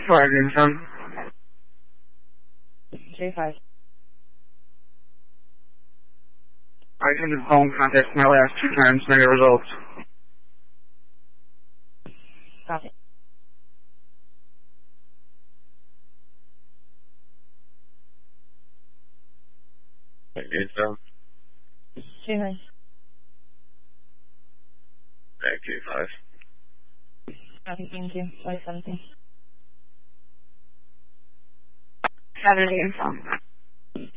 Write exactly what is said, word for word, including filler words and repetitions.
Five info. J five. I attempted phone contact my last two times, negative results. Copy. Info. J nine. Back J five. Copy, thank you. Five seventeen. Seventy info.